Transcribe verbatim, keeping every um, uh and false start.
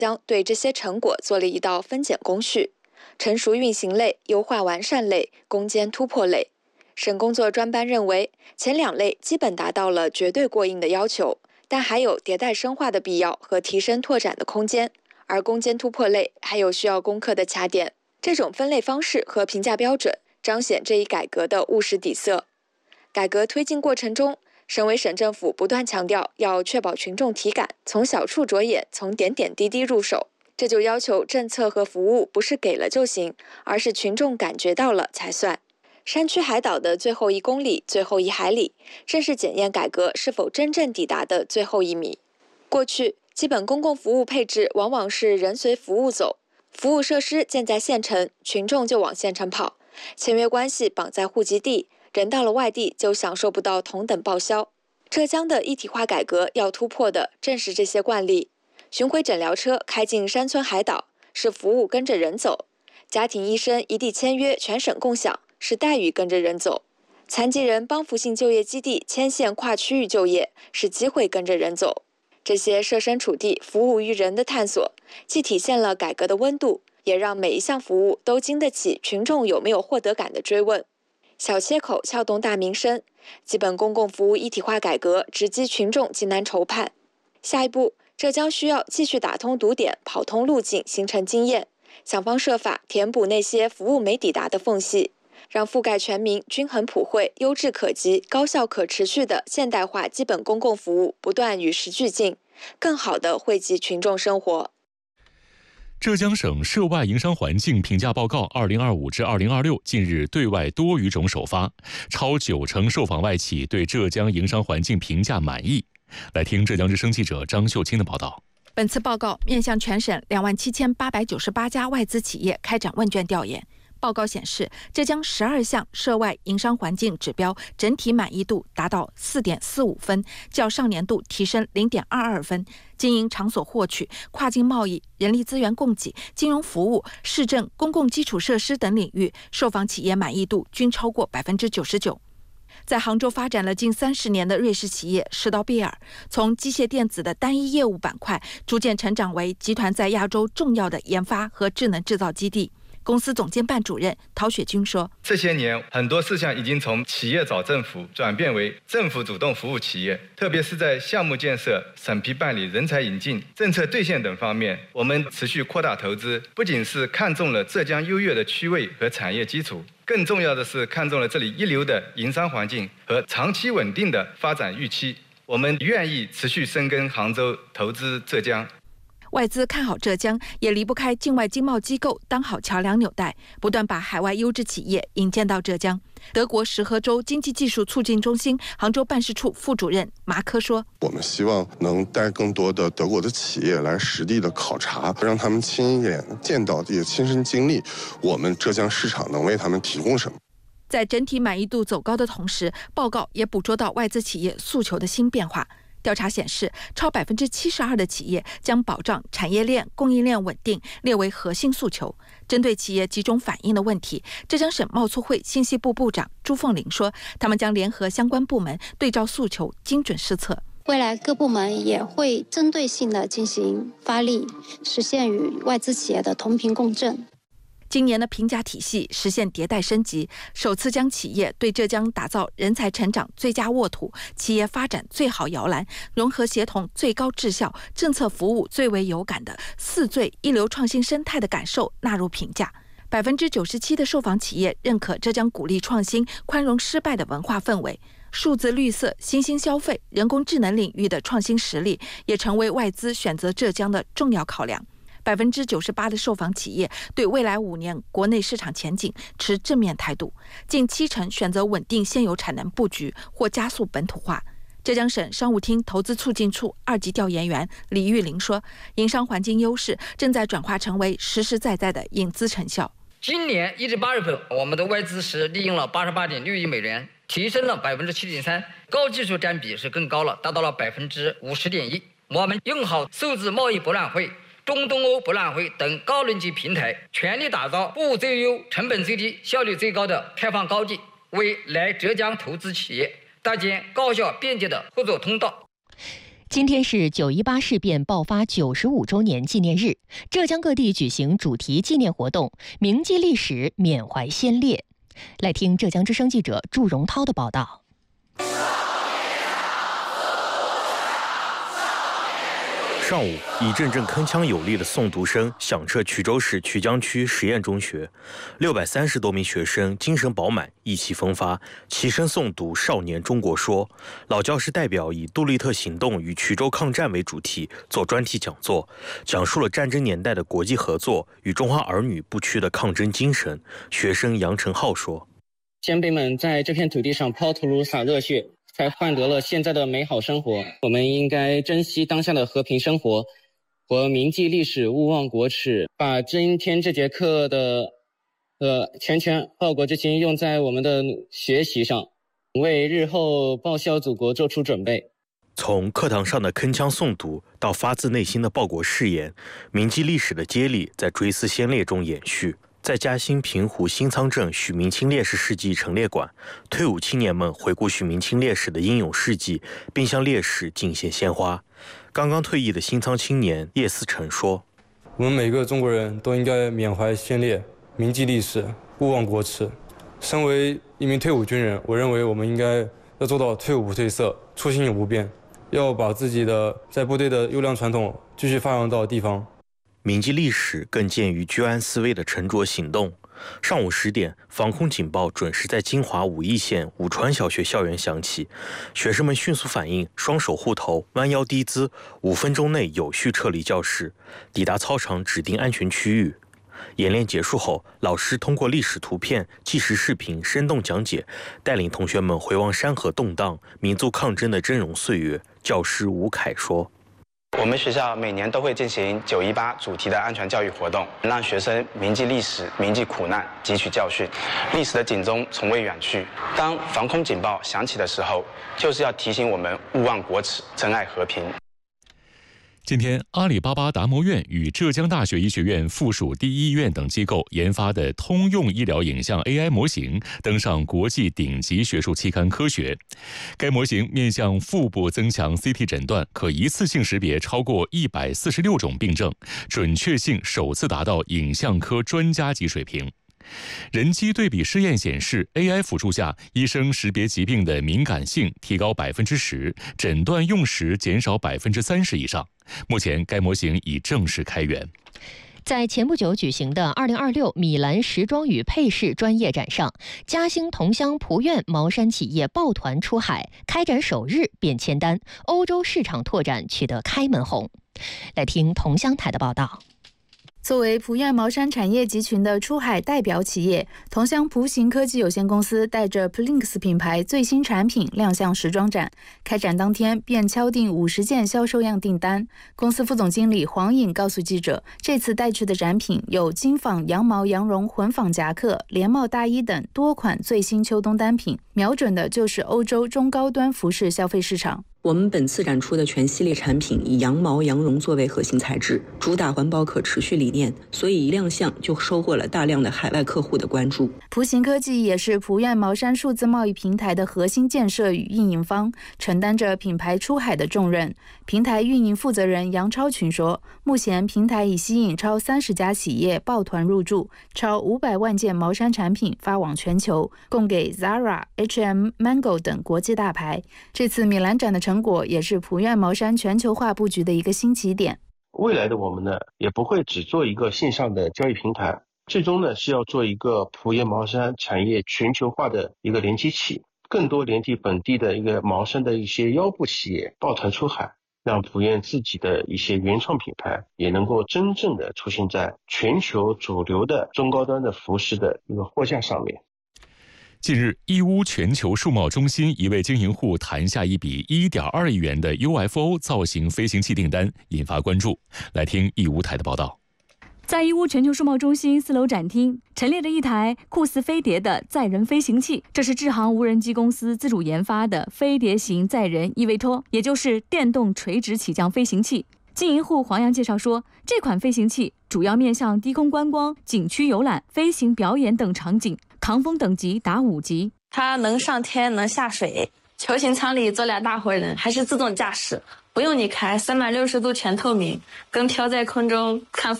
将对这些成果做了一道分拣工序：成熟运行类、优化完善类、攻坚突破类。省工作专班认为，前两类基本达到了绝对过硬的要求，但还有迭代深化的必要和提升拓展的空间。而攻坚突破类还有需要攻克的卡点。这种分类方式和评价标准彰显这一改革的务实底色。改革推进过程中，省委省政府不断强调要确保群众体感，从小处着眼，从点点滴滴入手。这就要求政策和服务不是给了就行，而是群众感觉到了才算。山区海岛的最后一公里、最后一海里，正是检验改革是否真正抵达的最后一米。过去，基本公共服务配置往往是人随服务走，服务设施建在县城，群众就往县城跑，签约关系绑在户籍地，人到了外地就享受不到同等报销。浙江的一体化改革要突破的正是这些惯例。巡回诊疗车开进山村海岛，是服务跟着人走；家庭医生一地签约，全省共享，是待遇跟着人走；残疾人帮扶性就业基地牵线跨区域就业，是机会跟着人走。这些设身处地服务于人的探索，既体现了改革的温度，也让每一项服务都经得起群众有没有获得感的追问。小切口撬动大民生，基本公共服务一体化改革直击群众急难愁盼。下一步，浙江需要继续打通堵点，跑通路径，形成经验，想方设法填补那些服务没抵达的缝隙，让覆盖全民、均衡普惠、优质可及、高效可持续的现代化基本公共服务不断与时俱进，更好地惠及群众生活。 浙江省涉外营商环境评价报告二零二五至二零二六近日对外多语种首发，超九成受访外企对浙江营商环境评价满意。来听浙江之声记者张秀清的报道。 本次报告面向全省两万七千八百九十八家外资企业开展问卷调研。报告显示，浙江十二项涉外营商环境指标整体满意度达到 四点四五 分，较上年度提升 零点二二 分。经营场所获取、跨境贸易、人力资源供给、金融服务、市政、公共基础设施等领域，受访企业满意度均超过 百分之九十九。在杭州发展了近三十年的瑞士企业施道贝尔，从机械电子的单一业务板块，逐渐成长为集团在亚洲重要的研发和智能制造基地。公司总监办主任陶雪军说：“ 这些年，很多事项已经从企业找政府转变为政府主动服务企业，特别是在项目建设、审批办理、人才引进、政策兑现等方面，我们持续扩大投资，不仅是看中了浙江优越的区位和产业基础，更重要的是看中了这里一流的营商环境和长期稳定的发展预期。我们愿意持续深耕杭州，投资浙江。” 外资看好浙江，也离不开境外经贸机构当好桥梁纽带，不断把海外优质企业引荐到浙江。德国石河州经济技术促进中心杭州办事处副主任马科说：“ 我们希望能带更多的德国的企业来实地的考察，让他们亲眼见到，也亲身经历我们浙江市场能为他们提供什么。” 在整体满意度走高的同时，报告也捕捉到外资企业诉求的新变化。调查显示，超 百分之七十二 的企业将保障产业链、供应链稳定列为核心诉求。针对企业集中反映的问题，浙江省贸促会信息部部长朱凤玲说，他们将联合相关部门对照诉求，精准施策。 未来各部门也会针对性的进行发力，实现与外资企业的同频共振。 今年的评价体系实现迭代升级，首次将企业对浙江打造人才成长最佳沃土、企业发展最好摇篮、融合协同最高质效、政策服务最为有感的四最一流创新生态的感受纳入评价。百分之九十七的受访企业认可浙江鼓励创新、宽容失败的文化氛围。数字绿色、新兴消费、人工智能领域的创新实力也成为外资选择浙江的重要考量。百分之九十八的受访企业对未来五年国内市场前景持正面态度，近七成选择稳定现有产能布局或加速本土化。浙江省商务厅投资促进处二级调研员李玉林说，营商环境优势正在转化成为实实在在的引资成效。 今年一至八月份，我们的外资是利用了八十八点六亿美元，提升了百分之七点三，高技术占比是更高了，达到了百分之五十点一。我们用好数字贸易博览会、中东欧博览会等高能级平台，全力打造服务最优、成本最低、效率最高的开放高地，为来浙江投资企业搭建高效便捷的合作通道。 今天是九一八事变爆发九十五周年纪念日，浙江各地举行主题纪念活动，铭记历史，缅怀先烈。来听浙江之声记者祝荣涛的报道。 上午，一阵阵铿锵有力的诵读声响彻衢州市衢江区实验中学，六百三十多名学生精神饱满，意气风发，齐声诵读《少年中国说》。老教师代表以杜立特行动与衢州抗战为主题做专题讲座，讲述了战争年代的国际合作与中华儿女不屈的抗争精神。学生杨成浩说：“ 先辈们在这片土地上抛头颅洒热血，才换得了现在的美好生活。我们应该珍惜当下的和平生活，和铭记历史，勿忘国耻，把今天这节课的呃拳拳报国之心用在我们的学习上，为日后报效祖国做出准备。” 从课堂上的铿锵诵读到发自内心的报国誓言，铭记历史的接力在追思先烈中延续。在嘉兴平湖新仓镇许明清烈士事迹陈列馆，退伍青年们回顾许明清烈士的英勇事迹，并向烈士敬献鲜花。刚刚退役的新仓青年叶思成说：“ 我们每个中国人都应该缅怀先烈，铭记历史，勿忘国耻。身为一名退伍军人，我认为我们应该要做到退伍不褪色，初心永不变，要把自己的在部队的优良传统继续发扬到地方。” 铭记历史更见于居安思危的沉着行动。上午十点，防空警报准时在金华武义县武川小学校园响起，学生们迅速反应，双手护头，弯腰低姿，五分钟内有序撤离教室，抵达操场指定安全区域。演练结束后，老师通过历史图片、纪实视频生动讲解，带领同学们回望山河动荡、民族抗争的峥嵘岁月。教师吴凯说：“ 我们学校每年都会进行九一八主题的安全教育活动，让学生铭记历史、铭记苦难，汲取教训。历史的警钟从未远去，当防空警报响起的时候，就是要提醒我们勿忘国耻，珍爱和平。” 今天，阿里巴巴达摩院与浙江大学医学院附属第一医院等机构研发的通用医疗影像 A I 模型登上国际顶级学术期刊《科学》。该模型面向腹部增强 C T 诊断，可一次性识别超过一百四十六种病症，准确性首次达到影像科专家级水平。人机对比试验显示 ，A I 辅助下，医生识别疾病的敏感性提高百分之十，诊断用时减少百分之三十以上。目前，该模型已正式开源。 在前不久举行的二零二六米兰时装与配饰专业展上，嘉兴同乡蒲院茅山企业抱团出海，开展首日便签单，欧洲市场拓展取得开门红。来听同乡台的报道。 作为蒲院茅山产业集群的出海代表企业，同乡蒲行科技有限公司带着 Plinx 品牌最新产品亮相时装展。开展当天便敲定五十件销售样订单。公司副总经理黄颖告诉记者，这次带去的展品有金纺、羊毛、羊绒混纺夹克、连帽大衣等多款最新秋冬单品，瞄准的就是欧洲中高端服饰消费市场。 我们本次展出的全系列产品以羊毛、羊绒作为核心材质，主打环保可持续理念，所以一亮相就收获了大量的海外客户的关注。 蒲行科技也是蒲院茅山数字贸易平台的核心建设与运营方，承担着品牌出海的重任。平台运营负责人杨超群说，目前平台已吸引超三十家企业抱团入驻，超五百万件茅山产品发往全球，供给 Zara、H and M、Mango 等国际大牌。这次米兰展的成果也是蒲院茅山全球化布局的一个新起点。 未来的我们呢，也不会只做一个线上的交易平台，最终呢是要做一个蒲院茅山产业全球化的一个连接器，更多连接本地的一个茅山的一些腰部企业抱团出海，让蒲院自己的一些原创品牌也能够真正的出现在全球主流的中高端的服饰的一个货架上面。 近日，义乌全球数贸中心一位经营户谈下一笔 一点二亿元的 U F O 造型飞行器订单，引发关注。来听义乌台的报道。 在义乌全球数贸中心四楼展厅陈列着一台酷似飞碟的载人飞行器，这是智航无人机公司自主研发的飞碟型载人 E V T O， 也就是电动垂直起降飞行器。经营户黄洋介绍说，这款飞行器主要面向低空观光、景区游览、飞行表演等场景，抗风等级达五级。 它能上天，能下水，球形舱里坐俩大活人，还是自动驾驶。 不用你开，三百六十度全透明，跟飘在空中看